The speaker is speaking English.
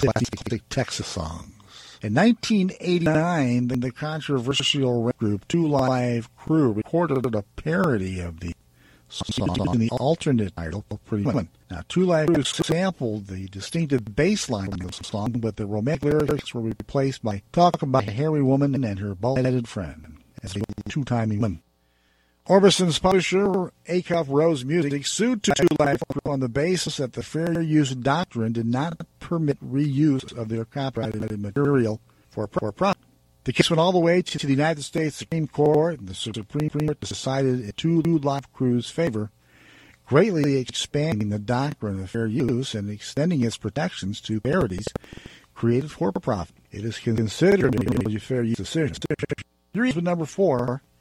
classic Texas songs. In 1989, the controversial group Two Live Crew recorded a parody of the song in the alternate title, Pretty Woman. Now, Two Live Crew sampled the distinctive bass line of the song, but the romantic lyrics were replaced by talk about a hairy woman and her bald-headed friend as a two-timing woman. Orbison's publisher, Acuff Rose Music, sued Two Live Crew on the basis that the fair use doctrine did not permit reuse of their copyrighted material for profit. The case went all the way to the United States Supreme Court, and the Supreme Court decided in Two Live Crew's favor, greatly expanding the doctrine of fair use and extending its protections to parodies created for profit. It is considered a fair use decision. Reason number 4.